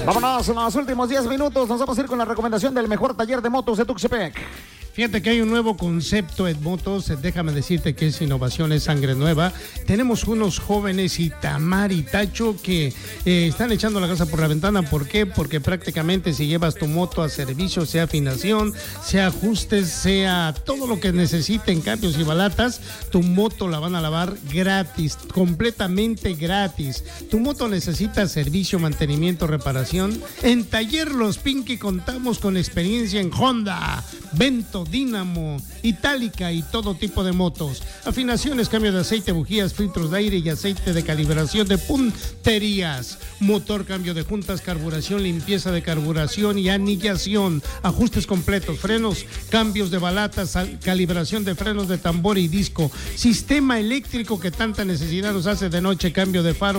Vámonos en los últimos 10 minutos. Nos vamos a ir con la recomendación del mejor taller de motos de Tuxtepec. Fíjate que hay un nuevo concepto en motos, déjame decirte que es innovación, es sangre nueva. Tenemos unos jóvenes Itamar y Tacho que están echando la casa por la ventana. ¿Por qué? Porque prácticamente si llevas tu moto a servicio, sea afinación, sea ajustes, sea todo lo que necesiten, cambios y balatas, tu moto la van a lavar gratis, completamente gratis. Tu moto necesita servicio, mantenimiento, reparación. En Taller Los Pinky contamos con experiencia en Honda, Vento, Dínamo, Itálica y todo tipo de motos. Afinaciones, cambio de aceite, bujías, filtros de aire y aceite de calibración de punterías. Motor, cambio de juntas, carburación, limpieza de carburación y anillación. Ajustes completos, frenos, cambios de balatas, calibración de frenos de tambor y disco. Sistema eléctrico que tanta necesidad nos hace de noche, cambio de faro.